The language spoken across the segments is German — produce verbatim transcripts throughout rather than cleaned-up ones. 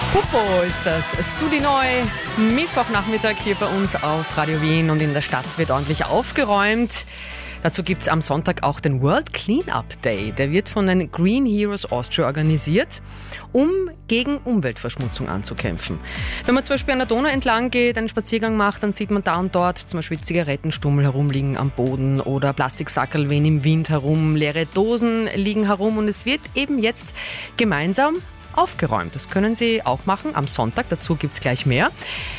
Popo ist das Sudinoi. Mittwochnachmittag hier bei uns auf Radio Wien und in der Stadt wird ordentlich aufgeräumt. Dazu gibt es am Sonntag auch den World Cleanup Day. Der wird von den Green Heroes Austria organisiert, um gegen Umweltverschmutzung anzukämpfen. Wenn man zum Beispiel an der Donau entlang geht, einen Spaziergang macht, dann sieht man da und dort zum Beispiel Zigarettenstummel herumliegen am Boden oder Plastiksackerl wehen im Wind herum, leere Dosen liegen herum und es wird eben jetzt gemeinsam aufgeräumt. Das können Sie auch machen am Sonntag, dazu gibt es gleich mehr.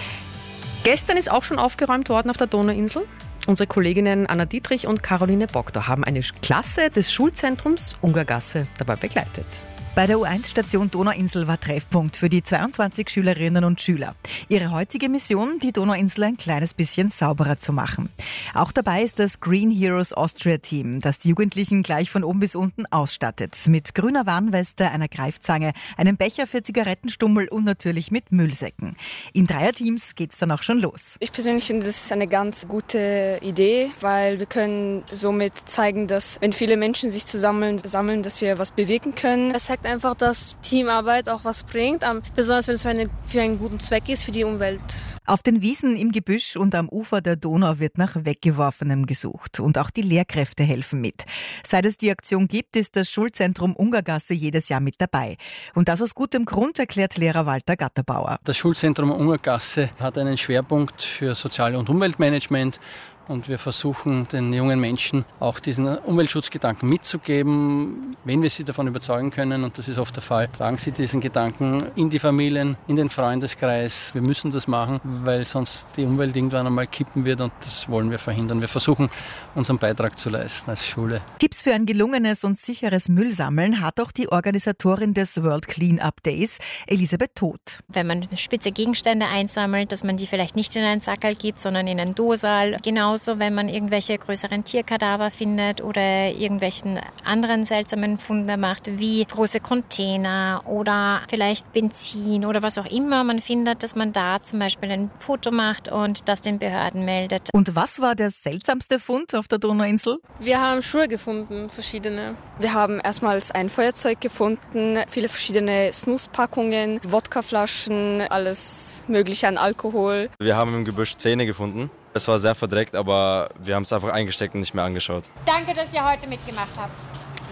Gestern ist auch schon aufgeräumt worden auf der Donauinsel. Unsere Kolleginnen Anna Dietrich und Caroline Bogdor haben eine Klasse des Schulzentrums Ungargasse dabei begleitet. Bei der U eins Station Donauinsel war Treffpunkt für die zweiundzwanzig Schülerinnen und Schüler. Ihre heutige Mission, die Donauinsel ein kleines bisschen sauberer zu machen. Auch dabei ist das Green Heroes Austria Team, das die Jugendlichen gleich von oben bis unten ausstattet. Mit grüner Warnweste, einer Greifzange, einem Becher für Zigarettenstummel und natürlich mit Müllsäcken. In Dreierteams geht's dann auch schon los. Ich persönlich finde, das ist eine ganz gute Idee, weil wir können somit zeigen, dass wenn viele Menschen sich zusammen sammeln, dass wir was bewirken können. Es zeigt einfach, dass Teamarbeit auch was bringt, besonders wenn es für, eine, für einen guten Zweck ist, für die Umwelt. Auf den Wiesen, im Gebüsch und am Ufer der Donau wird nach Weggeworfenem gesucht. Und auch die Lehrkräfte helfen mit. Seit es die Aktion gibt, ist das Schulzentrum Ungargasse jedes Jahr mit dabei. Und das aus gutem Grund, erklärt Lehrer Walter Gatterbauer. Das Schulzentrum Ungargasse hat einen Schwerpunkt für Sozial- und Umweltmanagement. Und wir versuchen, den jungen Menschen auch diesen Umweltschutzgedanken mitzugeben. Wenn wir sie davon überzeugen können, und das ist oft der Fall, tragen sie diesen Gedanken in die Familien, in den Freundeskreis. Wir müssen das machen, weil sonst die Umwelt irgendwann einmal kippen wird und das wollen wir verhindern. Wir versuchen, unseren Beitrag zu leisten als Schule. Tipps für ein gelungenes und sicheres Müllsammeln hat auch die Organisatorin des World Cleanup Days, Elisabeth Todt. Wenn man spitze Gegenstände einsammelt, dass man die vielleicht nicht in einen Sackerl gibt, sondern in einen Dosal. Genauso, wenn man irgendwelche größeren Tierkadaver findet oder irgendwelchen anderen seltsamen Funde macht, wie große Container oder vielleicht Benzin oder was auch immer man findet, dass man da zum Beispiel ein Foto macht und das den Behörden meldet. Und was war der seltsamste Fund auf der Donauinsel? Wir haben Schuhe gefunden, verschiedene. Wir haben erstmals ein Feuerzeug gefunden, viele verschiedene Snuspackungen, Wodkaflaschen, alles mögliche an Alkohol. Wir haben im Gebüsch Zähne gefunden. Es war sehr verdreckt, aber wir haben es einfach eingesteckt und nicht mehr angeschaut. Danke, dass ihr heute mitgemacht habt.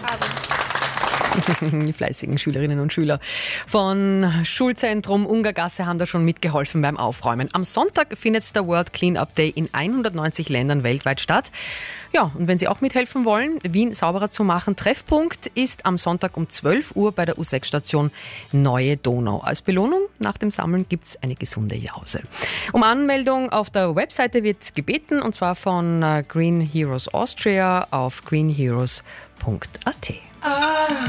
Also. Die fleißigen Schülerinnen und Schüler von Schulzentrum Ungargasse haben da schon mitgeholfen beim Aufräumen. Am Sonntag findet der World Cleanup Day in hundertneunzig Ländern weltweit statt. Ja, und wenn Sie auch mithelfen wollen, Wien sauberer zu machen, Treffpunkt ist am Sonntag um zwölf Uhr bei der U sechs Station Neue Donau. Als Belohnung nach dem Sammeln gibt es eine gesunde Jause. Um Anmeldung auf der Webseite wird gebeten, und zwar von Green Heroes Austria auf green heroes punkt a t.